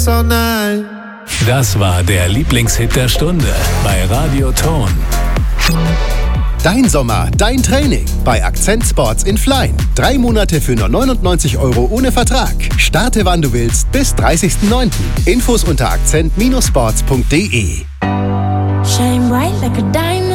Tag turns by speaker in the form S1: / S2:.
S1: this all night.
S2: Das war der Lieblingshit der Stunde bei Radio Ton.
S3: Dein Sommer, dein Training bei Accent Sports in Flein. 3 Monate für nur 99 € ohne Vertrag. Starte wann du willst bis 30.09. Infos unter accent-sports.de.
S4: Shine bright like a diamond.